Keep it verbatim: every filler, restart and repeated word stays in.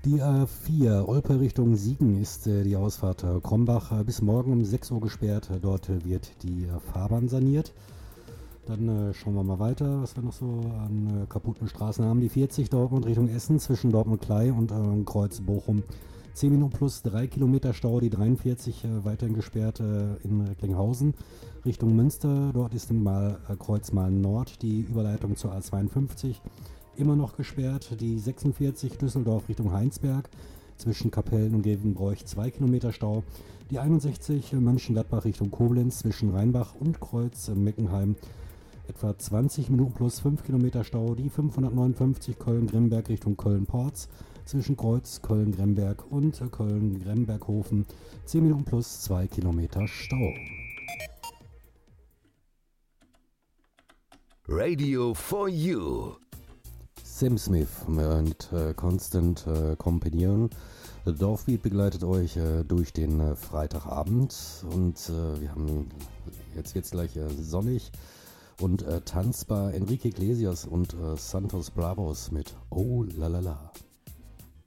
Die A vier, Olpe Richtung Siegen, ist äh, die Ausfahrt äh, Krombach äh, bis morgen um sechs Uhr gesperrt. Äh, dort äh, wird die äh, Fahrbahn saniert. Dann äh, schauen wir mal weiter, was wir noch so an äh, kaputten Straßen haben. Die vierzig, Dortmund Richtung Essen, zwischen Dortmund-Klei und äh, Kreuz Bochum. zehn Minuten plus drei Kilometer Stau. Die dreiundvierzig äh, weiterhin gesperrt äh, in Recklinghausen Richtung Münster. Dort ist im Mal, äh, Kreuz Mahlen Nord die Überleitung zur A zweiundfünfzig. Immer noch gesperrt. Die sechsundvierzig, Düsseldorf Richtung Heinsberg, zwischen Kapellen und Grevenbroich zwei Kilometer Stau. Die einundsechzig, Mönchengladbach Richtung Koblenz, zwischen Rheinbach und Kreuz Meckenheim, etwa zwanzig Minuten plus fünf Kilometer Stau. Die fünfhundertneunundfünfzig, Köln-Gremberg Richtung Köln-Porz, zwischen Kreuz Köln-Gremberg und Köln-Gremberghofen, zehn Minuten plus zwei Kilometer Stau. Radio for You. Sam Smith mit äh, Constant äh, Companion. Dorfbeat begleitet euch äh, durch den äh, Freitagabend und äh, wir haben jetzt jetzt gleich äh, sonnig und äh, tanzbar Enrique Iglesias und äh, Santos Bravos mit Oh la la la.